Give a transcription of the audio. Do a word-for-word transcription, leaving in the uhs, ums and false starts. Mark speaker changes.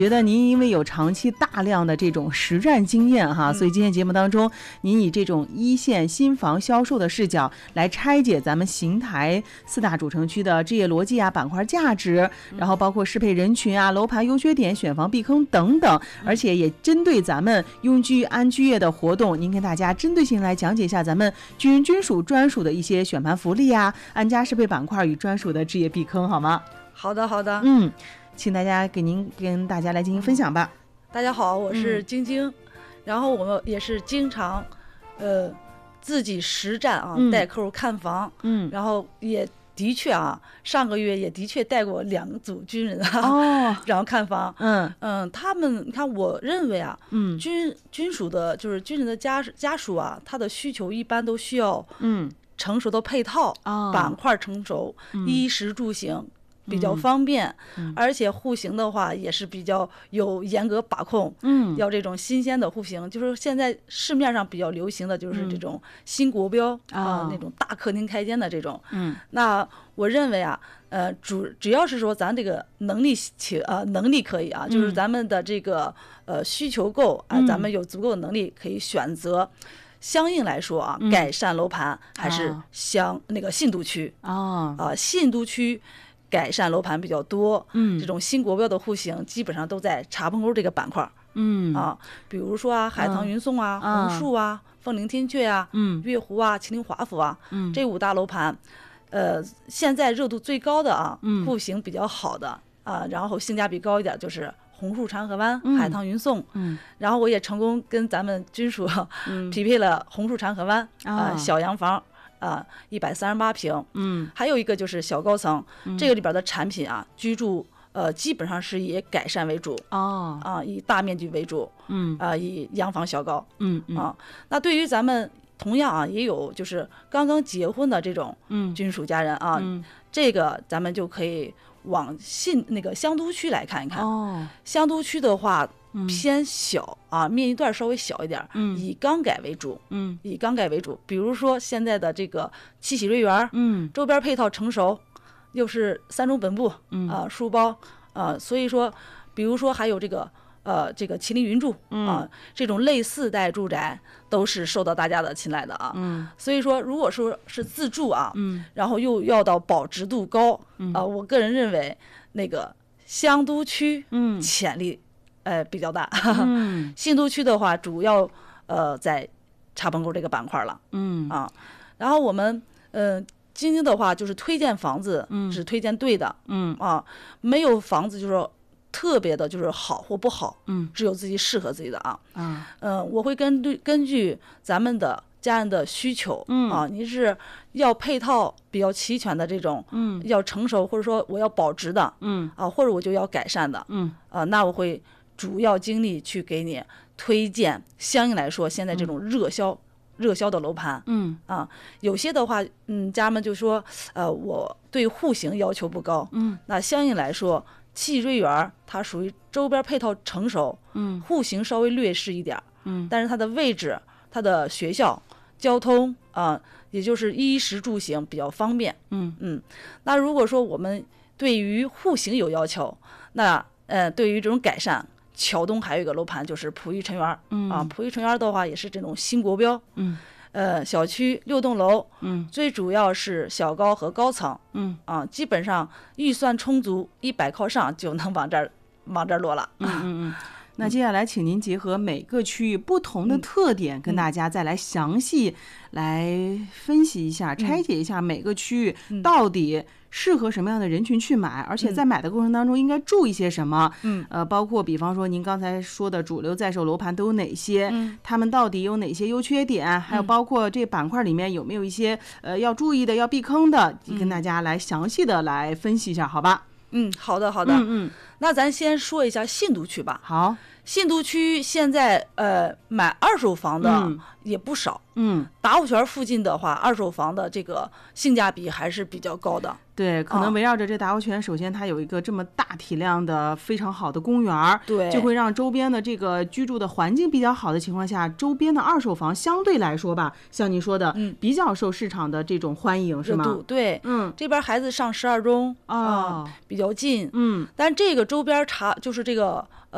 Speaker 1: 觉得您因为有长期大量的这种实战经验哈，所以今天节目当中，您以这种一线新房销售的视角来拆解咱们邢台四大主城区的置业逻辑啊、板块价值，然后包括适配人群啊、楼盘优缺点、选房避坑等等，而且也针对咱们拥居安居业的活动，您跟大家针对性来讲解一下咱们军人军属专属的一些选盘福利啊、安家适配板块与专属的置业避坑，好吗？
Speaker 2: 好的，好的，
Speaker 1: 嗯。请大家给您跟大家来进行分享吧。
Speaker 2: 大家好，我是晶晶、嗯、然后我们也是经常呃自己实战啊、嗯、带客户看房，嗯，然后也的确啊上个月也的确带过两组军人啊，哦，然后看房，嗯嗯，他们你看我认为啊，嗯，军军属的就是军人的家家属啊，他的需求一般都需要嗯成熟的配套、哦、板块成熟、嗯、衣食住行比较方便、嗯、而且户型的话也是比较有严格把控，嗯，要这种新鲜的户型，就是现在市面上比较流行的就是这种新国标、嗯、啊、哦、那种大客厅开间的这种，嗯，那我认为啊，呃，主只要是说咱这个能力起呃能力可以啊，就是咱们的这个呃需求够啊、呃，咱们有足够的能力可以选择。相应来说啊，改善楼盘还是相、哦、那个信都区啊啊，信都区。改善楼盘比较多，嗯，这种新国标的户型基本上都在茶棚沟这个板块，嗯啊，比如说啊，海棠云颂啊、嗯、红树啊、凤陵天阙啊、嗯、月湖啊、麒麟华府啊，嗯，这五大楼盘，呃，现在热度最高的啊，嗯、户型比较好的啊，然后性价比高一点就是红树长河湾、嗯、海棠云颂，嗯，然后我也成功跟咱们军属、嗯、匹配了红树长河湾啊、呃、小洋房。啊，一百三十八平，嗯，还有一个就是小高层，嗯、这个里边的产品啊，居住呃基本上是以改善为主，哦，啊，以大面积为主，嗯，啊，以洋房小高，嗯嗯啊，那对于咱们同样啊，也有就是刚刚结婚的这种军属家人啊，嗯、这个咱们就可以往信那个湘都区来看一看，哦，湘都区的话。偏小啊，面积段稍微小一点，嗯，以钢改为主，嗯，以钢改为主。比如说现在的这个七喜瑞园，嗯，周边配套成熟，又是三种本部，嗯啊，书包啊，所以说，比如说还有这个呃这个麒麟云住、嗯、啊，这种类四代住宅都是受到大家的青睐的啊，嗯，所以说如果说是自住啊，嗯，然后又要到保值度高，嗯啊，我个人认为那个湘都区，嗯，潜力。呃，比较大。嗯，信都区的话，主要呃在茶棚沟这个板块了。嗯啊，然后我们呃晶晶的话就是推荐房子，嗯，只推荐对的。嗯啊，没有房子就是说特别的就是好或不好。嗯，只有自己适合自己的啊。嗯嗯、呃，我会根据根据咱们的家人的需求，嗯啊，您是要配套比较齐全的这种，嗯，要成熟或者说我要保值的，嗯啊，或者我就要改善的，嗯啊，那我会。主要精力去给你推荐，相应来说，现在这种热销、嗯、热销的楼盘，嗯啊，有些的话，嗯，家人们就说，呃，我对户型要求不高，嗯，那相应来说，七瑞园它属于周边配套成熟，嗯，户型稍微劣势一点，嗯，但是它的位置、它的学校、交通啊、呃，也就是衣食住行比较方便，嗯嗯，那如果说我们对于户型有要求，那呃，对于这种改善。桥东还有一个楼盘就是璞玉城园，嗯啊，璞玉城园的话也是这种新国标，嗯，呃，小区六栋楼，嗯，最主要是小高和高层，嗯啊，基本上预算充足，一百靠上就能往这儿往这儿落了，
Speaker 1: 嗯嗯嗯。那接下来请您结合每个区域不同的特点，嗯、跟大家再来详细来分析一下、嗯、拆解一下每个区域到底适合什么样的人群去买，嗯、而且在买的过程当中应该注意些什么。嗯，呃，包括比方说您刚才说的主流在售楼盘都有哪些，嗯，他们到底有哪些优缺点，还有包括这板块里面有没有一些呃要注意的、要避坑的，跟大家来详细的来分析一下，好吧？
Speaker 2: 嗯，好的好的，嗯嗯，那咱先说一下信都区吧。
Speaker 1: 好，
Speaker 2: 信都区现在呃买二手房的也不少，嗯，达悟泉附近的话，二手房的这个性价比还是比较高的。
Speaker 1: 对，可能围绕着这达悟泉，首先它有一个这么大体量的非常好的公园，对，就会让周边的这个居住的环境比较好的情况下，周边的二手房相对来说吧，像你说的，嗯，比较受市场的这种欢迎，是吗？
Speaker 2: 对，嗯，这边孩子上十二中啊、哦呃，比较近，嗯，但这个周边查就是这个。